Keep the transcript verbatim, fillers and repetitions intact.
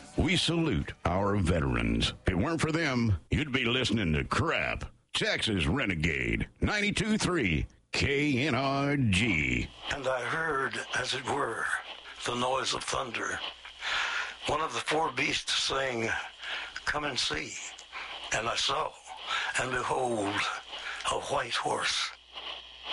We salute our veterans. If it weren't for them, you'd be listening to crap. Texas Renegade, ninety-two point three K N R G. And I heard, as it were, the noise of thunder. One of the four beasts saying, "Come and see." And I saw, and behold, a white horse